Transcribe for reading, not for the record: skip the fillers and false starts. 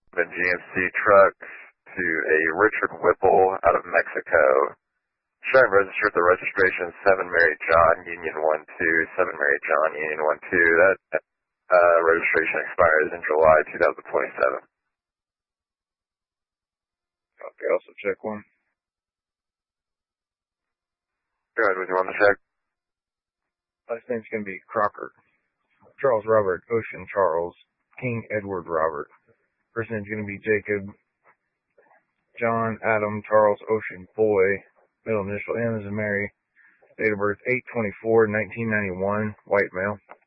the GMC trucks to a Richard Whipple out of Mexico. Showing registered the registration 7 Mary John Union 12, 7 Mary John Union 12. That registration expires in July 2027. Okay, also check one. Go ahead with your one to check. Last name's going to be Crocker. Charles Robert, Ocean Charles, King Edward Robert. First name's going to be Jacob, John, Adam, Charles, Ocean, Boy. Middle initial M is a Mary. Date of birth 8/24/1991. White male.